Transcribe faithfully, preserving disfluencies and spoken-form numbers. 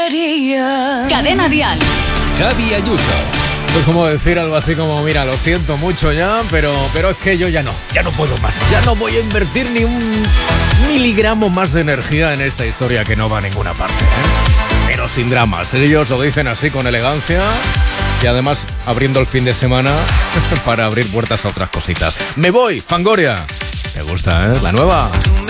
Cadena Dial. Javi Ayuso. Es como decir algo así como, mira, lo siento mucho ya, pero, pero es que yo ya no, ya no puedo más. Ya no voy a invertir ni un miligramo más de energía en esta historia que no va a ninguna parte, ¿eh? Pero sin dramas. Ellos lo dicen así con elegancia y además abriendo el fin de semana para abrir puertas a otras cositas. Me voy, Fangoria. ¿Te gusta, eh? La nueva.